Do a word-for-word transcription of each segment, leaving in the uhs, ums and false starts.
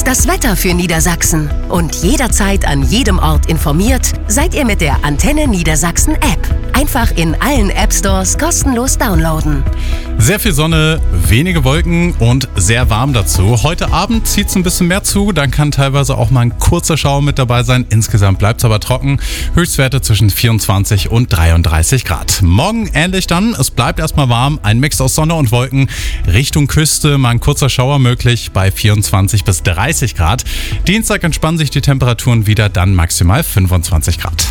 Das Wetter für Niedersachsen. Und jederzeit an jedem Ort informiert seid ihr mit der Antenne Niedersachsen App. Einfach in allen App Stores kostenlos downloaden. Sehr viel Sonne, wenige Wolken und sehr warm dazu. Heute Abend zieht es ein bisschen mehr zu, dann kann teilweise auch mal ein kurzer Schauer mit dabei sein. Insgesamt bleibt es aber trocken. Höchstwerte zwischen vierundzwanzig und dreiunddreißig Grad. Morgen ähnlich dann, es bleibt erstmal warm, ein Mix aus Sonne und Wolken. Richtung Küste mal ein kurzer Schauer möglich bei vierundzwanzig bis dreißig Grad. Dienstag entspannen sich die Temperaturen wieder, dann maximal fünfundzwanzig Grad.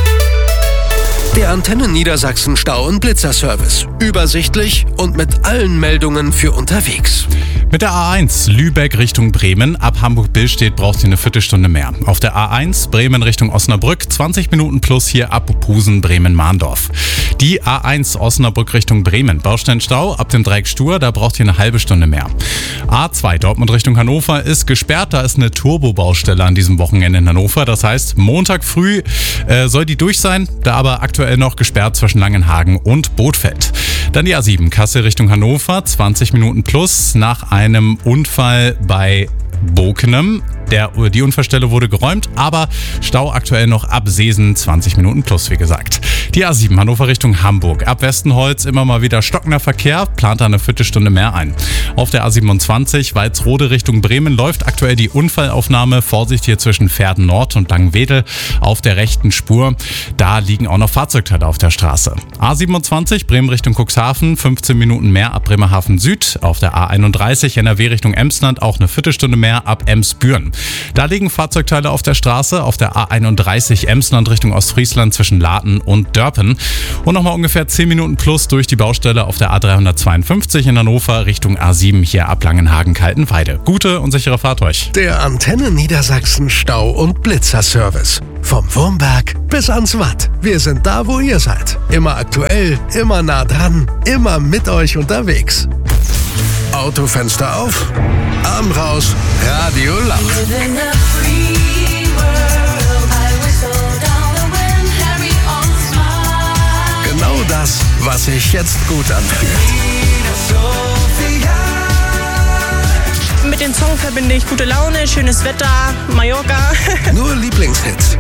Der Antenne Niedersachsen Stau- und Blitzerservice. Übersichtlich und mit allen Meldungen für unterwegs. Mit der A eins Lübeck Richtung Bremen, ab Hamburg-Billstedt braucht ihr eine Viertelstunde mehr. Auf der A eins Bremen Richtung Osnabrück, zwanzig Minuten plus hier ab Pusen, Bremen-Mahndorf. Die A eins Osnabrück Richtung Bremen, Baustellenstau ab dem Dreieck Stur, da braucht ihr eine halbe Stunde mehr. A zwei Dortmund Richtung Hannover ist gesperrt, da ist eine Turbo-Baustelle an diesem Wochenende in Hannover. Das heißt, Montag früh äh, soll die durch sein, da aber aktuell noch gesperrt zwischen Langenhagen und Bothfeld. Dann die A sieben Kassel Richtung Hannover, zwanzig Minuten plus nach einem Unfall bei Bokenem. Der, die Unfallstelle wurde geräumt, aber Stau aktuell noch ab Seesen, zwanzig Minuten plus, wie gesagt. Die A sieben Hannover Richtung Hamburg. Ab Westenholz immer mal wieder stockender Verkehr, plant da eine Viertelstunde mehr ein. Auf der A siebenundzwanzig Walsrode Richtung Bremen läuft aktuell die Unfallaufnahme. Vorsicht hier zwischen Verden Nord und Langenwedel auf der rechten Spur. Da liegen auch noch Fahrzeugteile auf der Straße. A siebenundzwanzig Bremen Richtung Cuxhaven, fünfzehn Minuten mehr ab Bremerhaven Süd. Auf der A einunddreißig N R W Richtung Emsland auch eine Viertelstunde mehr ab Emsbüren. Da liegen Fahrzeugteile auf der Straße, auf der A einunddreißig Emsland Richtung Ostfriesland zwischen Laten und Dörpen. Und nochmal ungefähr zehn Minuten plus durch die Baustelle auf der A dreihundertzweiundfünfzig in Hannover Richtung A sieben hier ab Langenhagen-Kaltenweide. Gute und sichere Fahrt euch. Der Antenne Niedersachsen Stau- und Blitzerservice. Vom Wurmberg bis ans Watt. Wir sind da, wo ihr seid. Immer aktuell, immer nah dran, immer mit euch unterwegs. Autofenster auf, Arm raus, Radio laut. Genau das, was sich jetzt gut anfühlt. Mit dem Song verbinde ich gute Laune, schönes Wetter, Mallorca. Nur Lieblingshits.